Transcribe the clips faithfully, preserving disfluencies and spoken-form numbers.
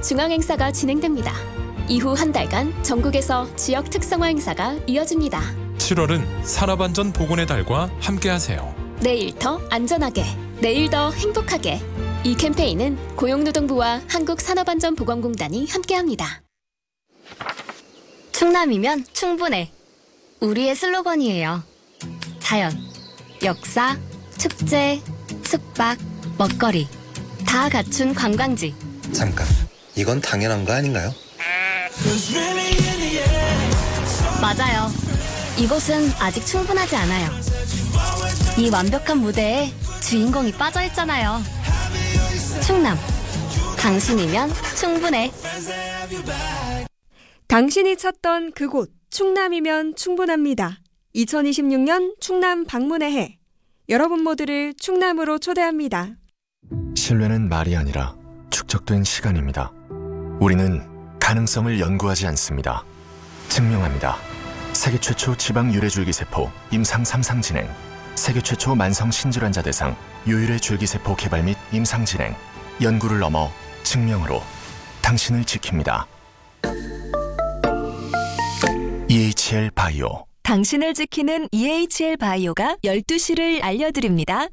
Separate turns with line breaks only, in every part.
중앙 행사가 진행됩니다. 이후 한 달간 전국에서 지역 특성화 행사가 이어집니다.
칠월은 산업안전 보건의 달과 함께하세요.
내일 더 안전하게, 내일 더 행복하게. 이 캠페인은 고용노동부와 한국산업안전보건공단이 함께합니다.
충남이면 충분해. 우리의 슬로건이에요. 자연, 역사, 축제, 숙박, 먹거리 다 갖춘 관광지.
잠깐, 이건 당연한 거 아닌가요?
맞아요. 이곳은 아직 충분하지 않아요. 이 완벽한 무대에 주인공이 빠져있잖아요. 충남, 당신이면 충분해.
당신이 찾던 그곳 충남이면 충분합니다. 이천이십육 년 충남 방문의 해. 여러분 모두를 충남으로 초대합니다.
신뢰는 말이 아니라 축적된 시간입니다. 우리는 가능성을 연구하지 않습니다. 증명합니다. 세계 최초 지방 유래줄기세포 임상 삼 상 진행, 세계 최초 만성 신질환자 대상 유유래 줄기세포 개발 및 임상 진행, 연구를 넘어 증명으로 당신을 지킵니다. 이에이치엘 바이오.
당신을 지키는 이에이치엘 바이오가 열두 시를 알려드립니다.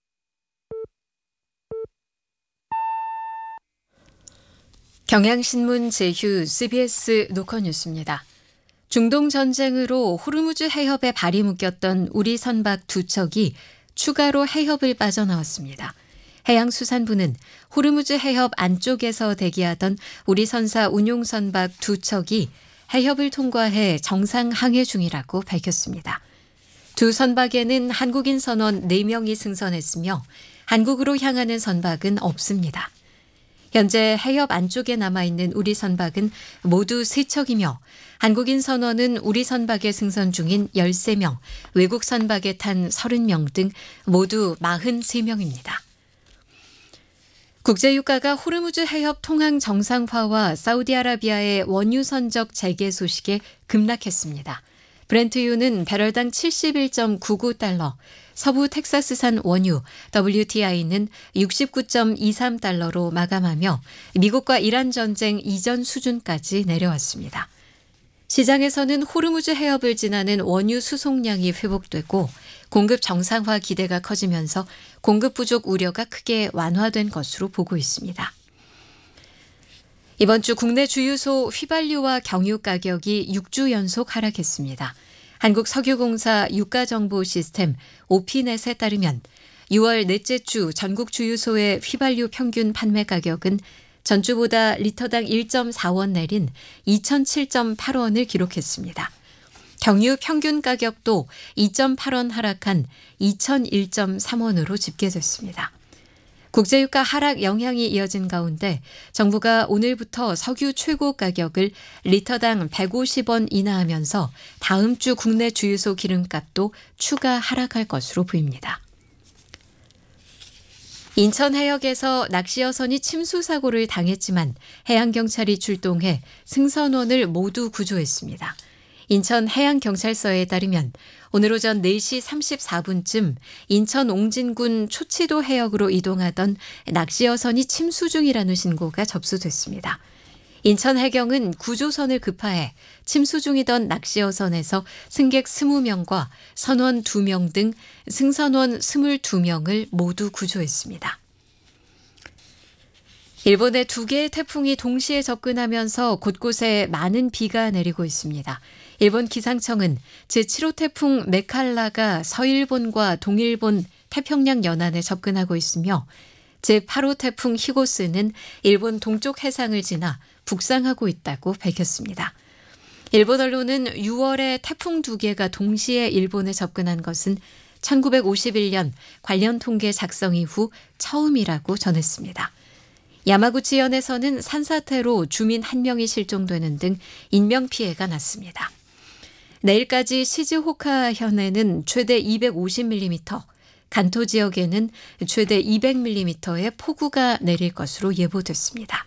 경향신문 제휴 씨비에스 노컷뉴스입니다. 중동 전쟁으로 호르무즈 해협에 발이 묶였던 우리 선박 두 척이 추가로 해협을 빠져나왔습니다. 해양수산부는 호르무즈 해협 안쪽에서 대기하던 우리 선사 운용 선박 두 척이 해협을 통과해 정상 항해 중이라고 밝혔습니다. 두 선박에는 한국인 선원 네 명이 승선했으며 한국으로 향하는 선박은 없습니다. 현재 해협 안쪽에 남아있는 우리 선박은 모두 세 척이며 한국인 선원은 우리 선박에 승선 중인 열세 명, 외국 선박에 탄 서른 명 등 모두 사십삼 명입니다. 국제유가가 호르무즈 해협 통항 정상화와 사우디아라비아의 원유 선적 재개 소식에 급락했습니다. 브렌트유는 배럴당 칠십일 점 구구 달러, 서부 텍사스산 원유 더블유티아이는 육십구 점 이삼 달러로 마감하며 미국과 이란 전쟁 이전 수준까지 내려왔습니다. 시장에서는 호르무즈 해협을 지나는 원유 수송량이 회복되고 공급 정상화 기대가 커지면서 공급 부족 우려가 크게 완화된 것으로 보고 있습니다. 이번 주 국내 주유소 휘발유와 경유 가격이 육 주 연속 하락했습니다. 한국석유공사 유가정보 시스템 오피넷에 따르면 유월 넷째 주 전국 주유소의 휘발유 평균 판매 가격은 전주보다 리터당 일 점 사 원 내린 이천칠 점 팔 원을 기록했습니다. 경유 평균 가격도 이 점 팔 원 하락한 이천일 점 삼 원으로 집계됐습니다. 국제유가 하락 영향이 이어진 가운데 정부가 오늘부터 석유 최고 가격을 리터당 백오십 원 인하하면서 다음 주 국내 주유소 기름값도 추가 하락할 것으로 보입니다. 인천 해역에서 낚시여선이 침수 사고를 당했지만 해양경찰이 출동해 승선원을 모두 구조했습니다. 인천 해양경찰서에 따르면 오늘 오전 네 시 삼십사 분쯤 인천 옹진군 초치도 해역으로 이동하던 낚시여선이 침수 중이라는 신고가 접수됐습니다. 인천 해경은 구조선을 급파해 침수 중이던 낚시여선에서 승객 이십 명과 선원 두 명 등 승선원 이십이 명을 모두 구조했습니다. 일본의 두 개의 태풍이 동시에 접근하면서 곳곳에 많은 비가 내리고 있습니다. 일본 기상청은 제칠 호 태풍 메칼라가 서일본과 동일본 태평양 연안에 접근하고 있으며 제팔 호 태풍 히고스는 일본 동쪽 해상을 지나 북상하고 있다고 밝혔습니다. 일본 언론은 유월에 태풍 두 개가 동시에 일본에 접근한 것은 천구백오십일 년 관련 통계 작성 이후 처음이라고 전했습니다. 야마구치현에서는 산사태로 주민 한 명이 실종되는 등 인명피해가 났습니다. 내일까지 시즈호카현에는 최대 이백오십 밀리미터, 간토 지역에는 최대 이백 밀리미터의 폭우가 내릴 것으로 예보됐습니다.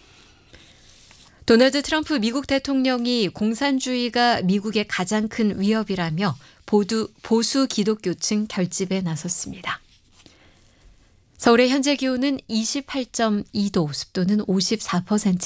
도널드 트럼프 미국 대통령이 공산주의가 미국의 가장 큰 위협이라며 보수, 보수 기독교층 결집에 나섰습니다. 서울의 현재 기온은 이십팔 점 이 도, 습도는 오십사 퍼센트.